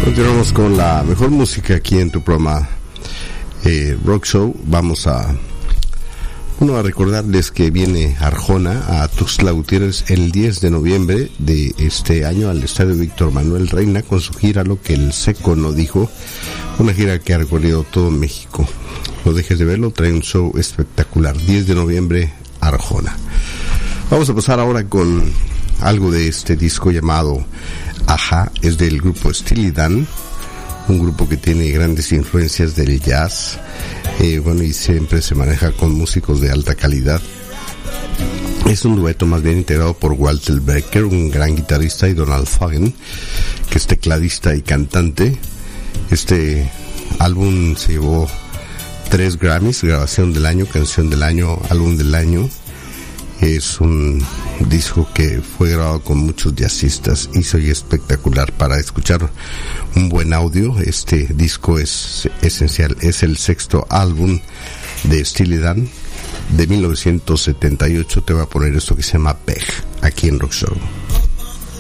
Continuamos con la mejor música aquí en tu programa Rock Show. Vamos a recordarles que viene Arjona a Tuxtla Gutiérrez el 10 de noviembre de este año al Estadio Víctor Manuel Reina con su gira Lo que el Seco no dijo, una gira que ha recorrido todo México. No dejes de verlo, trae un show espectacular. 10 de noviembre, Arjona. Vamos a pasar ahora con algo de este disco llamado Ajá, es del grupo Steely Dan, un grupo que tiene grandes influencias del jazz, y siempre se maneja con músicos de alta calidad. Es un dueto más bien integrado por Walter Becker, un gran guitarrista, y Donald Fagen, que es tecladista y cantante. Este álbum se llevó 3 Grammys, grabación del año, canción del año, álbum del año. Es un disco que fue grabado con muchos jazzistas y soy espectacular para escuchar un buen audio. Este disco es esencial, es el 6º álbum de Steely Dan de 1978. Te voy a poner esto que se llama Peg aquí en Rock Show.